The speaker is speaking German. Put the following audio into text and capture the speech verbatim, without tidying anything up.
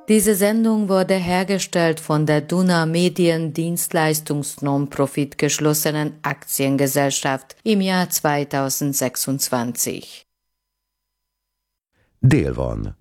Diese Sendung wurde hergestellt von der Duna Medien Dienstleistungs-Non-Profit geschlossenen Aktiengesellschaft im Jahr zweitausendsechsundzwanzig. Dél van.